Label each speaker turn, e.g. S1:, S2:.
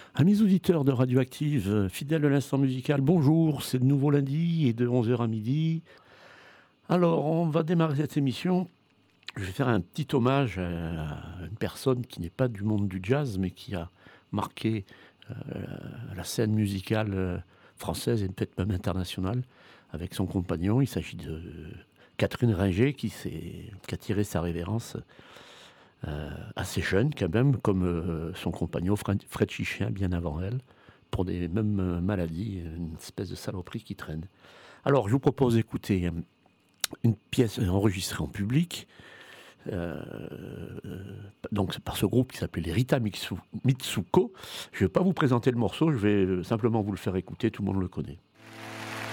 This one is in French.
S1: Amis auditeurs de Radioactive, fidèles de l'instant musical, bonjour, c'est de nouveau lundi et de 11 heures à midi. Alors, on va démarrer cette émission. Je vais faire un petit hommage à une personne qui n'est pas du monde du jazz, mais qui a marqué euh, la scène musicale française et peut-être même internationale avec son compagnon. Il s'agit de Catherine Ringer qui a tiré sa révérence assez jeune quand même, comme son compagnon Fred Chichien bien avant elle, pour des mêmes maladies, une espèce de saloperie qui traîne. Alors je vous propose d'écouter une pièce enregistrée en public, euh, donc par ce groupe qui s'appelait les Rita Mitsuko. Je ne vais pas vous présenter le morceau, je vais simplement vous le faire écouter, tout le monde le connaît.